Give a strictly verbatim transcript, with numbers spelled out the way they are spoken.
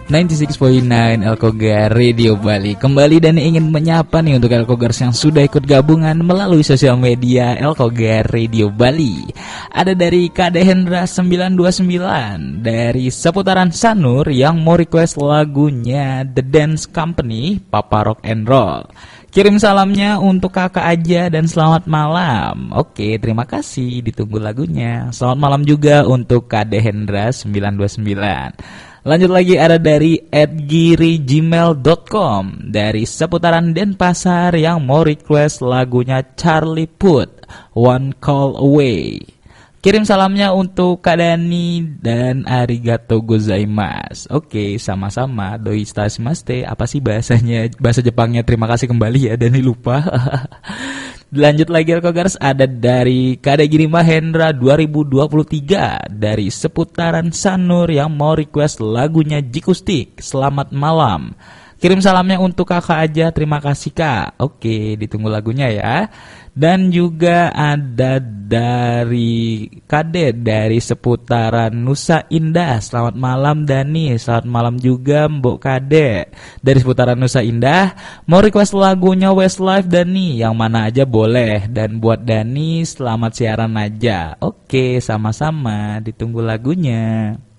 sembilan puluh enam koma sembilan Elkogar Radio Bali. Kembali dan ingin menyapa nih untuk Elkogars yang sudah ikut gabungan melalui sosial media Elkogar Radio Bali. Ada dari Kade Hendra sembilan dua sembilan dari seputaran Sanur yang mau request lagunya The Dance Company, Papa Rock and Roll. Kirim salamnya untuk kakak aja dan selamat malam. Oke, terima kasih, ditunggu lagunya. Selamat malam juga untuk Kade Hendra sembilan dua sembilan. Lanjut lagi ada dari at giri gmail dot com dari seputaran Denpasar yang mau request lagunya Charlie Puth, One Call Away. Kirim salamnya untuk Kak Dani dan arigatou gozaimasu. Oke, sama-sama. Doi shimaste. Apa sih bahasanya? Bahasa Jepangnya terima kasih kembali ya, Dani lupa. Lanjut lagi Elkogars, ada dari Kade Giri Mahendra dua ribu dua puluh tiga dari seputaran Sanur yang mau request lagunya Jikustik, Selamat Malam. Kirim salamnya untuk kakak aja, terima kasih kak. Oke, ditunggu lagunya ya. Dan juga ada dari Kade dari seputaran Nusa Indah. Selamat malam Dani, selamat malam juga Mbok Kade dari seputaran Nusa Indah. Mau request lagunya Westlife Dani, yang mana aja boleh. Dan buat Dani selamat siaran aja. Oke, sama-sama, ditunggu lagunya.